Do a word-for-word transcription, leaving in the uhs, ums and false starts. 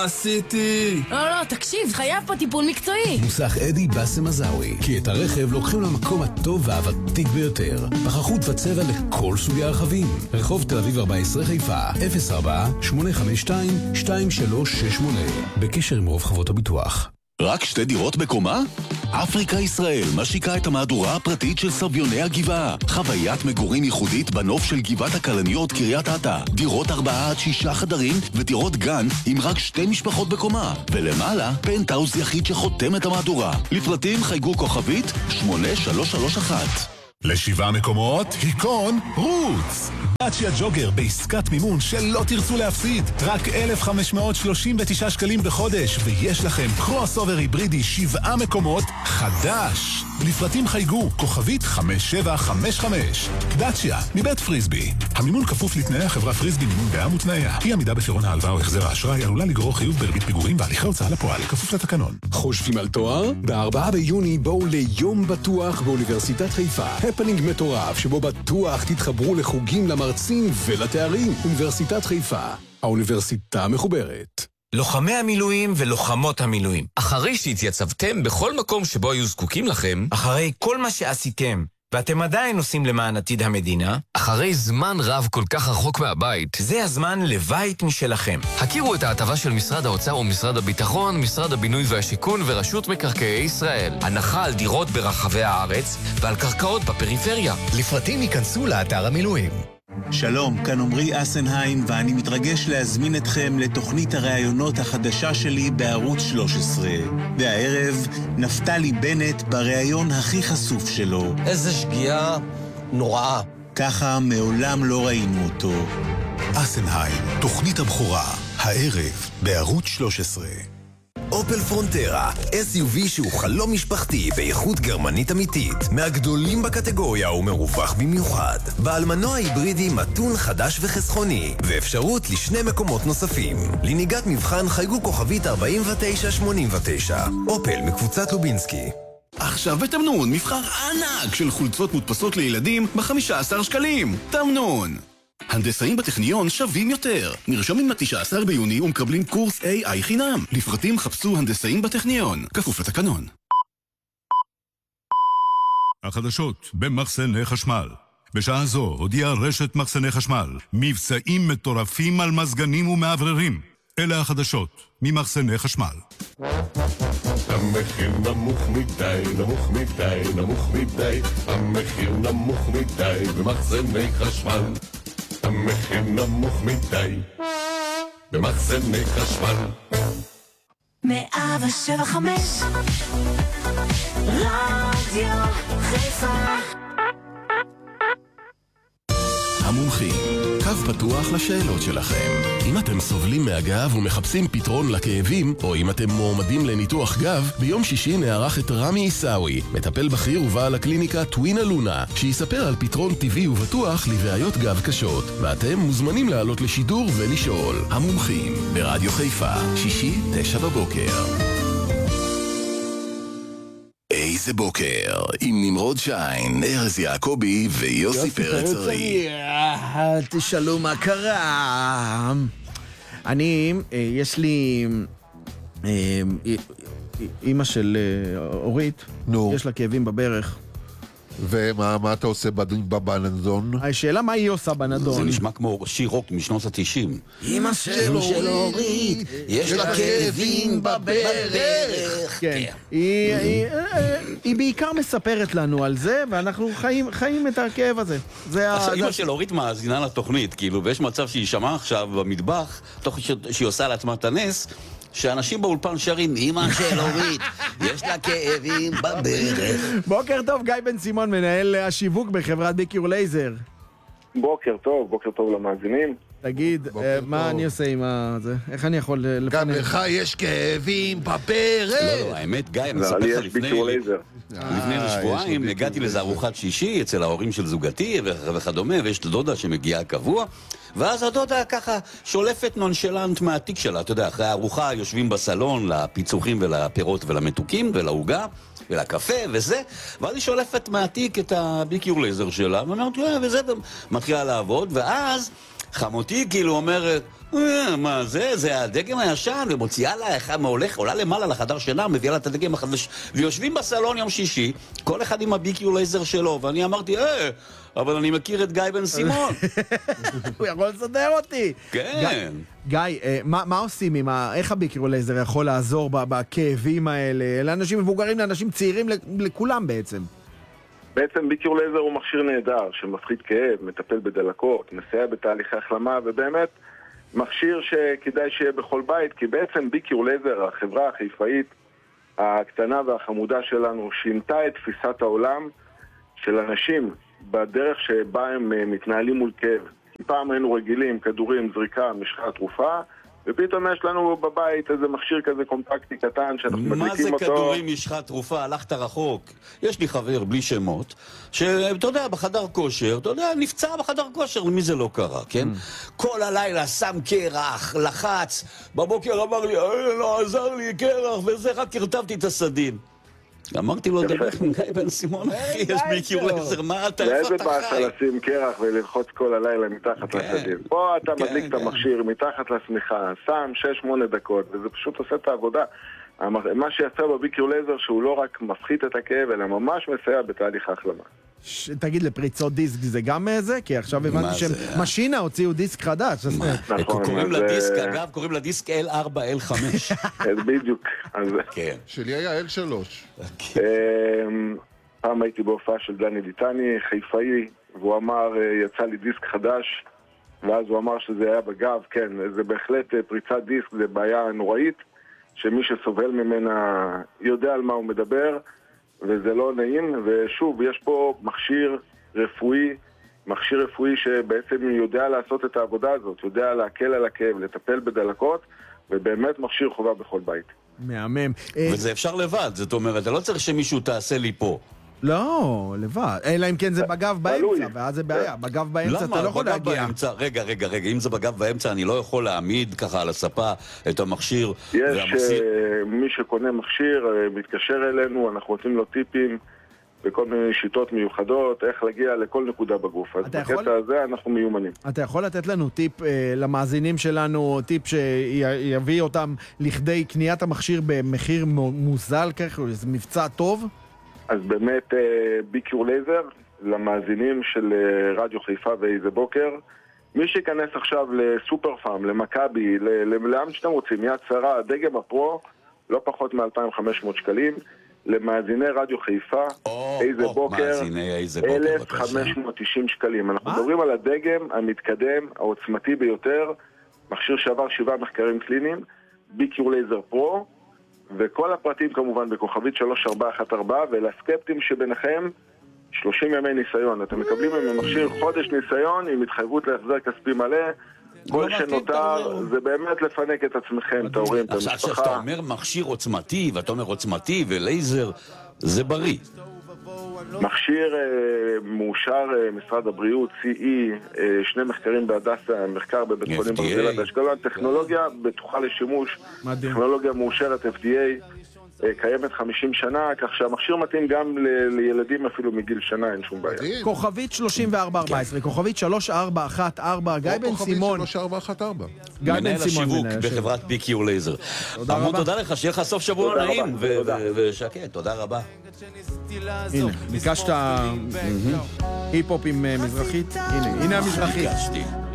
מה עשיתי? לא, לא, תקשיב, חייב פה טיפול מקצועי. מוסך אדי בסם עזאווי, כי את הרכב לוקחים למקום הטוב והוותיק ביותר. פחחות וצבע לכל סוגי הרכבים. רחוב תל אביב ארבע עשרה חיפה, אפס ארבע שמונה חמש שתיים שתיים שלוש שש שמונה. בקשר עם רוב חברות הביטוח. רק שתי דירות בקומה? אפריקה ישראל משיקה את המהדורה הפרטית של סביוני הגבעה. חוויית מגורים ייחודית בנוף של גבעת הכלניות קריית אתא. דירות ארבעה עד שישה חדרים ודירות גן עם רק שתי משפחות בקומה. ולמעלה, פנטהאוס יחיד שחותם את המהדורה. לפרטים חייגו כוכבית שמונה שלוש שלוש אחת. לשבעה מקומות, היקון רוץ! דאצ'יה ג'וגר בעסקת מימון שלא תרצו להפסיד. רק אלף חמש מאות שלושים ותשעה שקלים בחודש, ויש לכם קרוס אובר היברידי שבעה מקומות חדש. לפרטים חייגו כוכבית חמש שבע חמש חמש. דאצ'יה מבית פריסבי. המימון כפוף לתנאי החברה פריסבי מימון בע"מ ותנאיה. אי עמידה בפירעון ההלוואה או החזר האשראי עלולה לגרור חיוב בריבית פיגורים והליכי הוצאה לפועל כפוף לתקנון. חושבים על תואר? בארבעה ביוני בואו ליום בטוח באוניברסיטת חיפה. הפנינג מטורף שבו בטוח תתחברו לחוגים למרצים ולתארים. אוניברסיטת חיפה, האוניברסיטה המחוברת. לוחמי המילואים ולוחמות המילואים, אחרי שהתייצבתם בכל מקום שבו היו זקוקים לכם, אחרי כל מה שעשיתם ואתם עדיין עושים למען עתיד המדינה, אחרי זמן רב כל כך רחוק מהבית, זה הזמן לבית משלכם. הכירו את ההטבה של משרד האוצר ומשרד הביטחון, משרד הבינוי והשיכון ורשות מקרקעי ישראל. הנחה על דירות ברחבי הארץ ועל קרקעות בפריפריה. לפרטים ייכנסו לאתר המילואים. שלום, כאן עמרי אסנהיים, ואני מתרגש להזמין אתכם לתוכנית הראיונות החדשה שלי בערוץ שלוש עשרה. והערב, נפתלי בנט בראיון הכי חשוף שלו. איזה שגיאה נוראה. ככה מעולם לא ראינו אותו. אסנהיים, תוכנית הבכורה, הערב בערוץ שלוש עשרה. אופל פרונטרה, אס יו וי שהוא חלום משפחתי באיכות גרמנית אמיתית, מהגדולים בקטגוריה ומרווח במיוחד. בעל מנוע היברידי מתון חדש וחסכוני, ואפשרות לשני מקומות נוספים. לנהיגת מבחן חייגו כוכבית ארבעים ותשע שמונים ותשע. אופל מקבוצת לובינסקי. עכשיו בתמנון מבחר ענק של חולצות מודפסות לילדים ב-חמישה עשר שקלים. תמנון. הנדסאים בטכניון שווים יותר. נרשמים ל-תשעה עשר ביוני ומקבלים קורס איי איי חינם. לפרטים חפשו הנדסאים בטכניון. כפוף לתקנון. החדשות במחסני חשמל. בשעה זו הודיעה רשת מחסני חשמל מבצעים מטורפים על מזגנים ומעבררים. אלה החדשות ממחסני חשמל. המחיר נמוך מדי, נמוך מדי, נמוך מדי. המחיר נמוך מדי במחסני חשמל. המחיר נמוך מדי במחסני חשמל. מאה ושבע חמש רדיו חיפה. המומחים, קו פתוח לשאלות שלכם. אם אתם סובלים מהגב ומחפשים פתרון לכאבים, או אם אתם מועמדים לניתוח גב, ביום שישי נערך את רמי איסאווי, מטפל בכיר ובעל הקליניקה טווינה לונה, שיספר על פתרון טבעי ובטוח לבעיות גב קשות. ואתם מוזמנים לעלות לשידור ולשאול. המומחים, ברדיו חיפה, שישי, תשע בבוקר. איזה בוקר, עם נמרוד שיין, ארז יעקבי ויוסי פרץ ארי. תשאלו מה קרה. אני, יש לי אמא של אורית, יש לה כאבים בברך. ומה מה אתה עושה בנדון? השאלה מה היא עושה בנדון? זה נשמע כמו שיר רוק משנות התשעים. אמא של אורית, יש לה כאבים בברך. כן, היא בעיקר מספרת לנו על זה, ואנחנו חיים את הכאב הזה. אמא של אורית מאזינה לתוכנית, כאילו, ויש מצב שהיא שמעה עכשיו במטבח, תוך שהיא עושה לעצמה את הנס, שאנשים באולפן שרים, אמא של אורית, יש לה כאבים בברך. בוקר טוב, גיא בן סימון, מנהל השיווק בחברת ביקיור לייזר. בוקר טוב, בוקר טוב למאזינים. תגיד, מה אני עושה עם זה? איך אני יכול לפני? גם לך יש כאבים בברך. לא, לא, האמת, גיא, אני אספר לך לפני... לפני שבועיים הגעתי לזה ארוחת שישי אצל ההורים של זוגתי וכדומה, ויש את הדודה שמגיעה קבוע, ואז הדודה ככה שולפת נונשלנט מהתיק שלה, אתה יודע, אחרי הארוחה יושבים בסלון לפיצוחים ולפירות ולמתוקים ולהוגה ולקפה וזה, ואז היא שולפת מהתיק את הביקיור לייזר שלה, ואומרת, וזה מתחילה לעבוד, ואז חמותי כאילו אומרת, אה, מה זה? זה הדגם הישן, ומוציאה לה, אחד מהולך, עולה למעלה לחדר שינה, מביאה לה את הדגם החדש, ויושבים בסלון יום שישי, כל אחד עם הביקיו לייזר שלו, ואני אמרתי, אה, אבל אני מכיר את גיא בן סימון. הוא יכול לסדר אותי. כן. גיא, מה, מה עושים עם ה... איך הביקיו לייזר יכול לעזור בכאבים האלה? לאנשים מבוגרים, לאנשים צעירים, לכולם בעצם. בעצם ביקיו לייזר הוא מכשיר נהדר שמפחית כאב, מטפל בדלקות, מסייע בתהליכי החלמה, ובאמת מכשיר שכדאי שיהיה בכל בית, כי בעצם ביקיו לייזר, החברה החיפאית הקטנה והחמודה שלנו, שינתה את תפיסת העולם של אנשים בדרך שבה הם מתנהלים מול כאב. כי פעם היינו רגילים, כדורים, זריקה, משחה, תרופה, ופתאום יש לנו בבית איזה מכשיר כזה קומפקטי קטן שאנחנו מדליקים אותו. מה זה כדורים, משחה, תרופה? הלכת רחוק. יש לי חבר בלי שמות, שאתה יודע, בחדר כושר, אתה יודע, נפצע בחדר כושר, למי זה לא קרה, כן? כל הלילה שם קרח, לחץ, בבוקר אמר לי, אה, לא עזר לי קרח, וזה רק הרטבתי את הסדין. אמרתי לו, דרך עם גיא בן סימון, אחי, יש ביקיו לייזר, מה אתה, איפה אתה חי? ואיזה בעשה לשים קרח וללחוץ כל הלילה מתחת לסדין. פה אתה מדליק את המכשיר מתחת לשמיכה, שם שש שמונה דקות, וזה פשוט עושה את העבודה. מה שיפה בביקיו לייזר שהוא לא רק מפחית את הכאב, אלא ממש מסייע בתהליך ההחלמה. תגיד, לפריצות דיסק זה גם זה? כי עכשיו הבנתי שמשינה הוציאו דיסק חדש. קוראים לדיסק, אגב, קוראים לדיסק אל ארבע, אל חמש. בדיוק. שלי היה אל שלוש. פעם הייתי בהופעה של דני ליטני, חיפאי, והוא אמר, יצא לי דיסק חדש, ואז הוא אמר שזה היה בגב. כן, זה בהחלט פריצת דיסק, זה בעיה נוראית, שמי שסובל ממנה יודע על מה הוא מדבר, וזה לא נעים, ושוב, יש פה מכשיר רפואי, מכשיר רפואי שבעצם יודע לעשות את העבודה הזאת, יודע להקל על הכאב, לטפל בדלקות, ובאמת מכשיר חובה בכל בית. מהמם. וזה אפשר לבד, זאת אומרת, אתה לא צריך שמישהו תעשה לי פה. לא, לבד. אלא אם כן זה בגב באמצע, ואז זה בעיה. בגב באמצע אתה לא יכול להגיע. רגע, רגע, רגע, אם זה בגב באמצע, אני לא יכול להעמיד ככה על הספה את המכשיר. יש מי שקונה מכשיר, מתקשר אלינו, אנחנו רוצים לו טיפים בכל מיני שיטות מיוחדות, איך להגיע לכל נקודה בגוף. אז בקטע הזה אנחנו מיומנים. אתה יכול לתת לנו טיפ למאזינים שלנו, טיפ שיביא אותם לכדי קניית המכשיר במחיר מוזל, ככה, זה מבצע טוב? אז באמת ביקיו לייזר, למאזינים של רדיו חיפה ואיזה בוקר, מי שיכנס עכשיו לסופר פארם, למכבי, לאן שאתם רוצים, יד שרה, דגם הפרו, לא פחות מ-אלפיים וחמש מאות שקלים, למאזיני רדיו חיפה, איזה בוקר, אלף וחמש מאות תשעים שקלים. אנחנו מדברים על הדגם המתקדם, העוצמתי ביותר, מכשיר שעבר שבעה מחקרים קליניים, ביקיו לייזר פרו, וכל הפרטים כמובן בכוכבית שלוש ארבע אחת ארבע, ולסקפטים שביניכם שלושים ימי ניסיון. אתם מקבלים עם המכשיר חודש ניסיון עם התחייבות להחזר כספי מלא. כל שנותר זה באמת לפנק את עצמכם, את ההורים, את המשפחה. עכשיו שאתה אומר מכשיר עוצמתי, ואתה אומר עוצמתי ולייזר, זה בריא. מכשיר מאושר משרד הבריאות, סי אי, שני מחקרים בהדסה, מחקר בבית חולים ברזילי באשקלון, טכנולוגיה בטוחה לשימוש, טכנולוגיה מאושרת אף די איי, קיימת חמישים שנה, כך שהמכשיר מתאים גם לילדים אפילו מגיל שנה, אין שום בעיה. כוכבית שלושים וארבע ארבע עשרה, כוכבית שלוש ארבע אחת ארבע, גיא בן סימון. שלוש ארבע אחת ארבע. מנהל השיווק בחברת ביקיו לייזר. תודה רבה. תודה לך, שיהיה לך סוף שבוע נעים ושקט, תודה רבה. הנה, ביקשת היפ-הופ עם מזרחית? הנה, הנה המזרחית.